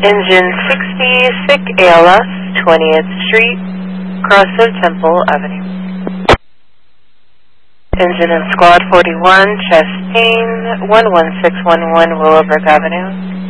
Engine 60, SICK ALS, 20th Street, cross of Temple Avenue. Engine and Squad 41, Chastain, 11611 Willowbrook Avenue.